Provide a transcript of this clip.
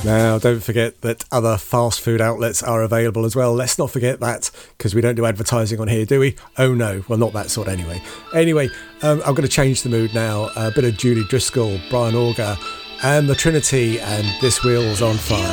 Now, don't forget that other fast food outlets are available as well. Let's not forget that, because we don't do advertising on here, do we? Oh no, well, not that sort anyway. Anyway, I'm going to change the mood now. A bit of Julie Driscoll, Brian Auger, and the Trinity, and This Wheel's on Fire.